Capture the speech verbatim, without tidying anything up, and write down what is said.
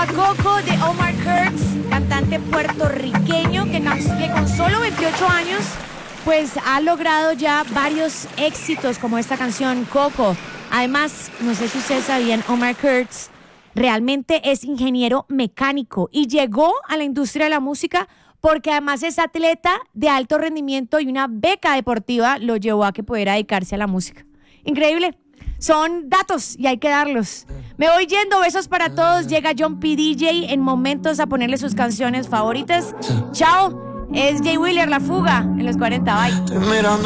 a Coco de Omar Kurtz, cantante puertorriqueño que, que con solo veintiocho años pues ha logrado ya varios éxitos como esta canción Coco. Además, no sé si ustedes sabían, Omar Kurtz realmente es ingeniero mecánico y llegó a la industria de la música porque además es atleta de alto rendimiento y una beca deportiva lo llevó a que pudiera dedicarse a la música. Increíble. Son datos y hay que darlos. Me voy yendo, besos para todos. Llega John P. D J en momentos a ponerle sus canciones favoritas. Chao, es Jay Wheeler, La Fuga, en los cuarenta. Bye.